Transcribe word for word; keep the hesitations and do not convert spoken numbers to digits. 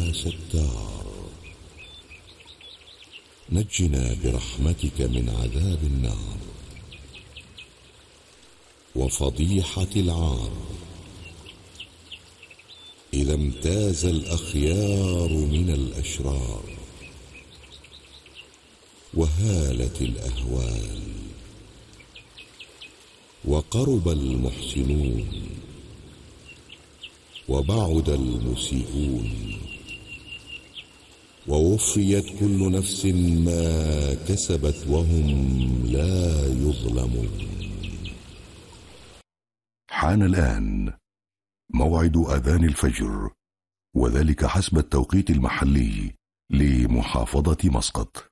يا ستار، نجنا برحمتك من عذاب النار وفضيحة العار، إذا امتاز الأخيار من الأشرار وهالت الأهوال وقرب المحسنون وبعد المسيئون، ووفيت كل نفس ما كسبت وهم لا يظلمون. حان الآن موعد أذان الفجر، وذلك حسب التوقيت المحلي لمحافظة مسقط.